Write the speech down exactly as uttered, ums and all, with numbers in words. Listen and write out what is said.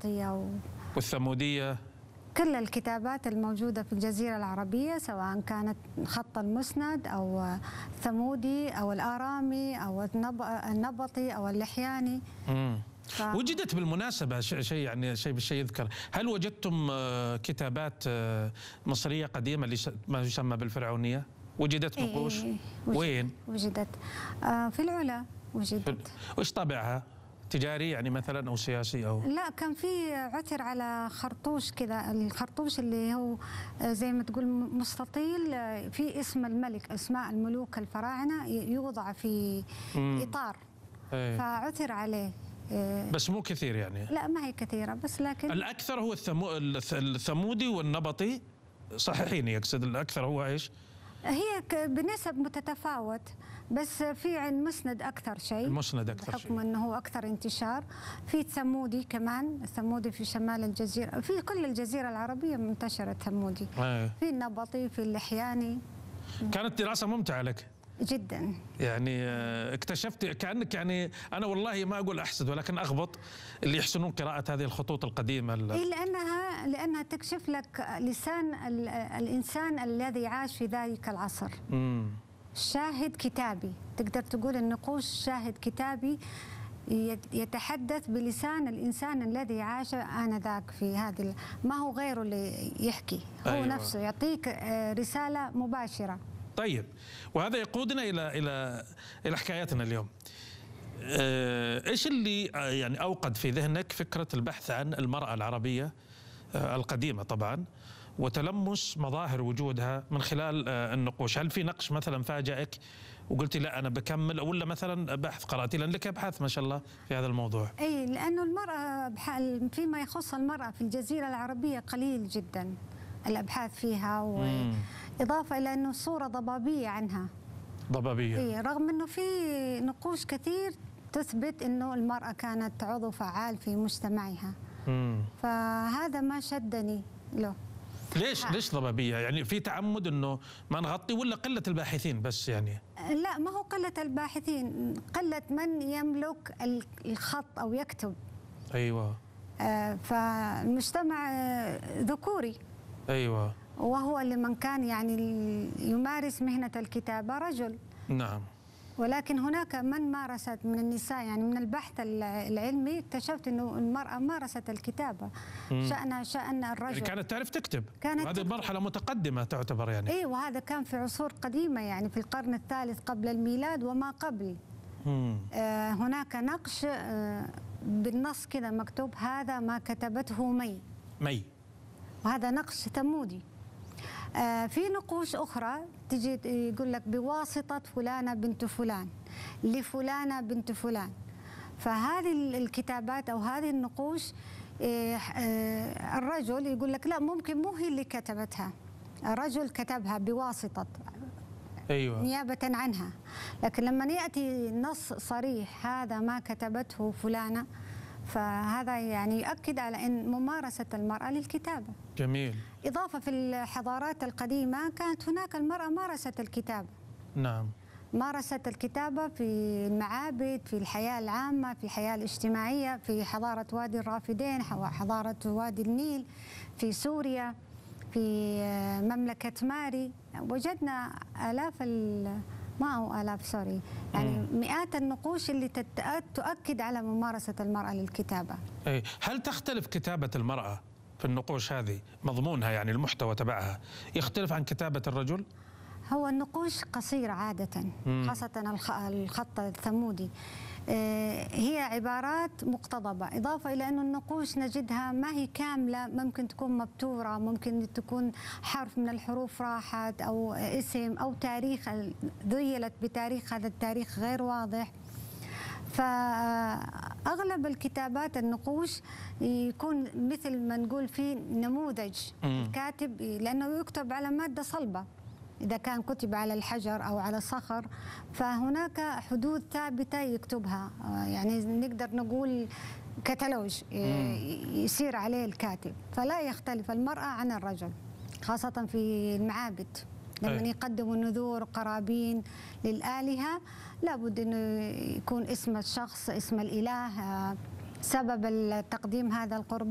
النبطية و... والثمودية، كل الكتابات الموجودة في الجزيرة العربية سواء كانت خط المسند أو الثمودي أو الآرامي أو النبطي أو اللحياني. مم. ف... وجدت بالمناسبة شيء يعني شيء بالشيء يذكر، هل وجدتم كتابات مصرية قديمة ما يسمى بالفرعونية؟ وجدت نقوش؟ إيه وجد وين؟ وجدت آه في العلا وجدت. وإيش طابعها؟ تجاري يعني مثلا أو سياسي أو؟ لا، كان في عثر على خرطوش كذا، الخرطوش اللي هو زي ما تقول مستطيل في اسم الملك، اسماء الملوك الفراعنة يوضع في مم. إطار. ايه. فعثر عليه بس مو كثير يعني؟ لا ما هي كثيرة، بس لكن الأكثر هو الثمو... الثمودي والنبطي. صححيني، يقصد الأكثر هو إيش؟ هي بنسب متتفاوت، بس في المسند أكثر شيء، المسند أكثر شيء بحكم أنه هو أكثر انتشار. في الثمودي كمان، الثمودي في شمال الجزيرة، في كل الجزيرة العربية منتشرة الثمودي. ايه. في النبطي، في اللحياني. كانت دراسة ممتعة لك جدا يعني، اكتشفت كأنك يعني، أنا والله ما أقول أحسد ولكن أغبط اللي يحسنون قراءة هذه الخطوط القديمة. إيه، لأنها لأنها تكشف لك لسان الإنسان الذي عاش في ذلك العصر. امم شاهد كتابي، تقدر تقول النقوش شاهد كتابي يتحدث بلسان الإنسان الذي عاش آنذاك في هذه، ما هو غيره اللي يحكي، هو أيوة. نفسه يعطيك رسالة مباشرة. طيب، وهذا يقودنا إلى إلى إلى حكايتنا اليوم. إيش اللي يعني أوقد في ذهنك فكرة البحث عن المرأة العربية القديمة طبعا، وتلمس مظاهر وجودها من خلال النقوش؟ هل في نقش مثلا فاجأك وقلتي لا أنا بكمل، ولا مثلا بحث قرأتي؟ لأن لك أبحاث ما شاء الله في هذا الموضوع. أي، لأنه المرأة فيما يخص المرأة في الجزيرة العربية قليل جدا الأبحاث فيها، وإضافة إلى أنه صورة ضبابية عنها. ضبابية. إيه، رغم أنه في نقوش كثير تثبت أنه المرأة كانت عضو فعال في مجتمعها. مم. فهذا ما شدني له. ليش ليش ضبابية؟ يعني في تعمد انه ما نغطي، ولا قلة الباحثين بس يعني؟ لا، ما هو قلة الباحثين، قلة من يملك الخط او يكتب. ايوه. آه فالمجتمع ذكوري. ايوه. وهو لمن كان يعني يمارس مهنة الكتابة رجل. نعم. ولكن هناك من مارست من النساء، يعني من البحث العلمي اكتشفت انه المرأة مارست الكتابة. شأنها شأن الرجل. يعني كانت تعرف تكتب. كانت هذه مرحلة متقدمة تعتبر يعني. اي، وهذا كان في عصور قديمة، يعني في القرن الثالث قبل الميلاد وما قبل. آه هناك نقش آه بالنص كذا مكتوب هذا ما كتبته مي. مي. وهذا نقش ثمودي. آه في نقوش أخرى تجي يقول لك بواسطة فلانة بنت فلان لفلانة بنت فلان. فهذه الكتابات أو هذه النقوش آه آه الرجل يقول لك لا، ممكن مو هي اللي كتبتها، الرجل كتبها بواسطة. أيوة. نيابة عنها. لكن لما يأتي نص صريح هذا ما كتبته فلانة، فهذا يعني يؤكد على أن ممارسة المرأة للكتابة. جميل. إضافة في الحضارات القديمة كانت هناك المرأة مارست الكتابة. نعم. مارست الكتابة في المعابد، في الحياة العامة، في الحياة الاجتماعية، في حضارة وادي الرافدين، حضارة وادي النيل، في سوريا، في مملكة ماري. وجدنا آلاف ما هو آلاف سوري يعني مم. مئات النقوش اللي تؤكد على ممارسة المرأة للكتابة. أي. هل تختلف كتابة المرأة في النقوش هذه، مضمونها يعني المحتوى تبعها يختلف عن كتابة الرجل؟ هو النقوش قصيرة عادة، مم. خاصة الخط الثمودي. هي عبارات مقتضبة، إضافة إلى أن النقوش نجدها ما هي كاملة، ممكن تكون مبتورة، ممكن تكون حرف من الحروف راحت أو اسم أو تاريخ ذيلت بتاريخ، هذا التاريخ غير واضح. فأغلب الكتابات النقوش يكون مثل ما نقول في نموذج الكاتب، لأنه يكتب على مادة صلبة. إذا كان كتب على الحجر أو على صخر فهناك حدود ثابتة يكتبها، يعني نقدر نقول كتالوج يسير عليه الكاتب. فلا يختلف المرأة عن الرجل، خاصة في المعابد لما يقدموا نذور قرابين للآلهة، لابد أنه يكون اسم الشخص، اسم الإله، سبب تقديم هذا القربان.